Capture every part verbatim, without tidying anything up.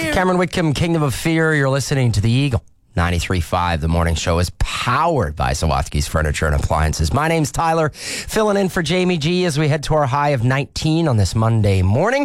Cameron Whitcomb, Kingdom of Fear. You're listening to The Eagle. ninety-three point five, the morning show is powered by Sawatsky's Furniture and Appliances. My name's Tyler, filling in for Jamie G as we head to our high of nineteen on this Monday morning.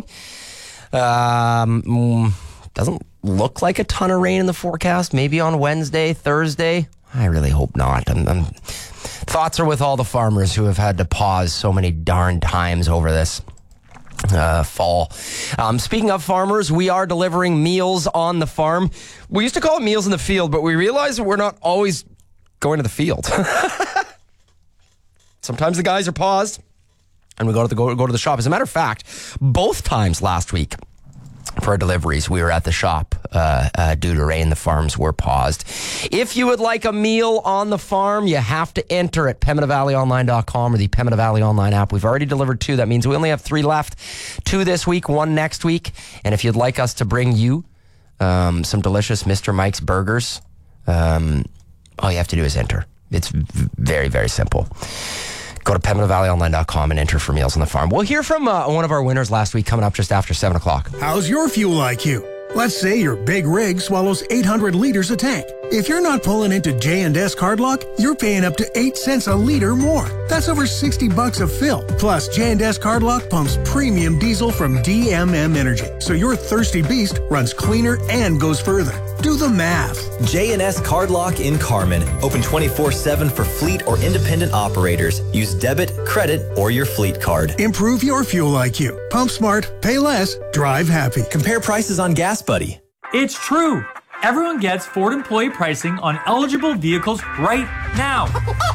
Um, doesn't look like a ton of rain in the forecast. Maybe on Wednesday, Thursday. I really hope not. I'm, I'm, thoughts are with all the farmers who have had to pause so many darn times over this Uh, fall. Um, speaking of farmers, we are delivering meals on the farm. We used to call it meals in the field, but we realized that we're not always going to the field. Sometimes the guys are paused and we go to the go, go to the shop. As a matter of fact, both times last week for our deliveries, we were at the shop uh, uh, due to rain. The farms were paused. If you would like a meal on the farm, you have to enter at Pembina Valley Online dot com or the Pembina Valley Online app. We've already delivered two. That means we only have three left. Two this week, one next week. And if you'd like us to bring you um, some delicious Mister Mike's burgers, um, all you have to do is enter. It's v- very, very simple. Go to Pembina Valley Online dot com and enter for meals on the farm. We'll hear from uh, one of our winners last week coming up just after seven o'clock. How's your fuel I Q? Let's say your big rig swallows eight hundred liters a tank. If you're not pulling into J and S Cardlock, you're paying up to eight cents a liter more. That's over sixty bucks a fill. Plus, J and S Cardlock pumps premium diesel from D M M Energy, so your thirsty beast runs cleaner and goes further. Do the math. J and S Cardlock in Carman. Open twenty-four seven for fleet or independent operators. Use debit, credit, or your fleet card. Improve your fuel I Q. Pump smart, pay less, drive happy. Compare prices on Gas Buddy. It's true. Everyone gets Ford employee pricing on eligible vehicles right now.